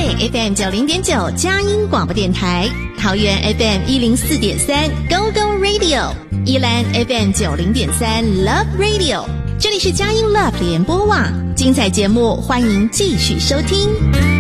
北 FM 90.9佳音广播电台，桃园 FM 104.3 Go Go Radio， 宜兰 FM 90.3 Love Radio。这里是佳音 Love 联播网，精彩节目欢迎继续收听。